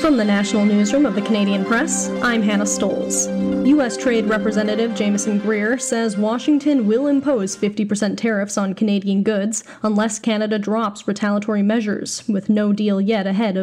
From the National Newsroom of the Canadian Press, I'm Hannah Stoles. U.S. Trade Representative Jameson Greer says Washington will impose 50% tariffs on Canadian goods unless Canada drops retaliatory measures, with no deal yet ahead of